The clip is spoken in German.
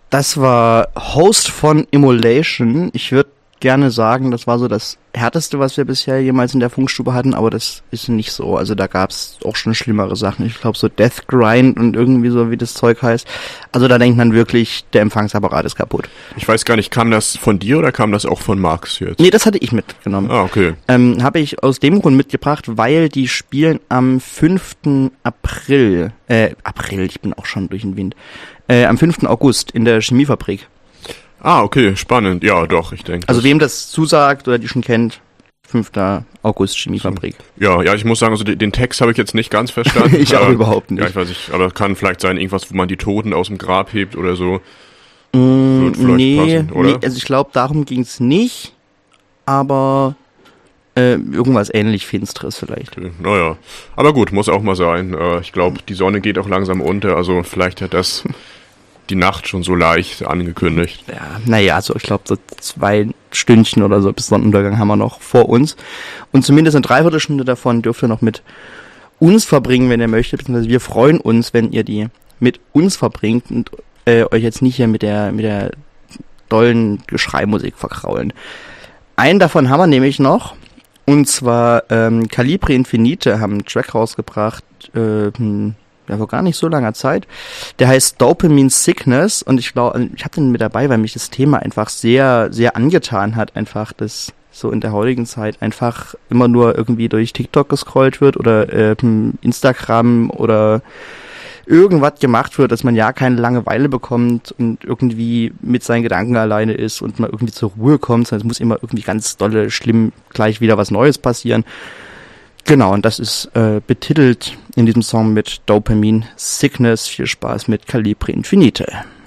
Das war Host von Immolation. Ich würde gerne sagen, das war so das Härteste, was wir bisher jemals in der Funkstube hatten, aber das ist nicht so. Also da gab's auch schon schlimmere Sachen. Ich glaube so Death Grind und irgendwie so, wie das Zeug heißt. Also da denkt man wirklich, der Empfangsapparat ist kaputt. Ich weiß gar nicht, kam das von dir oder kam das auch von Marx jetzt? Nee, das hatte ich mitgenommen. Ah, okay. Habe ich aus dem Grund mitgebracht, weil die spielen am 5. April, ich bin auch schon durch den Wind, am 5. August in der Chemiefabrik. Ah, okay, spannend. Ja, doch, ich denke. Also wem das zusagt oder die schon kennt, 5. August Chemiefabrik. Ja, ich muss sagen, also den Text habe ich jetzt nicht ganz verstanden. Ich auch überhaupt nicht. Ja, ich weiß nicht, aber kann vielleicht sein, irgendwas, wo man die Toten aus dem Grab hebt oder so. Wird vielleicht passen, oder? Nee, also ich glaube, darum ging's nicht, aber irgendwas ähnlich Finsteres vielleicht. Okay, naja, aber gut, muss auch mal sein. Ich glaube, die Sonne geht auch langsam unter, also vielleicht hat das die Nacht schon so leicht angekündigt. Ja, naja, also ich glaube, so 2 Stündchen oder so bis Sonnenuntergang haben wir noch vor uns. Und zumindest eine Dreiviertelstunde davon dürft ihr noch mit uns verbringen, wenn ihr möchtet. Beziehungsweise wir freuen uns, wenn ihr die mit uns verbringt und euch jetzt nicht hier mit der dollen Geschreimusik verkraulen. Einen davon haben wir nämlich noch. Und zwar Calibre Infinite haben einen Track rausgebracht, vor gar nicht so langer Zeit. Der heißt Dopamine Sickness und ich glaube, ich habe den mit dabei, weil mich das Thema einfach sehr, sehr angetan hat, einfach, dass so in der heutigen Zeit einfach immer nur irgendwie durch TikTok gescrollt wird oder Instagram oder irgendwas gemacht wird, dass man ja keine Langeweile bekommt und irgendwie mit seinen Gedanken alleine ist und mal irgendwie zur Ruhe kommt, sondern es muss immer irgendwie ganz dolle, schlimm gleich wieder was Neues passieren. Genau, und das ist betitelt in diesem Song mit Dopamine Sickness. Viel Spaß mit Calibre Infinite.